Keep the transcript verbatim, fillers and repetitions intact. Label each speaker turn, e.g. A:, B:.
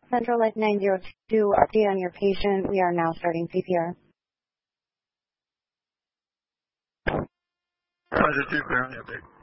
A: Central Light nine zero two, update on your patient. We are now starting C P R.
B: Roger, two, clear on the update.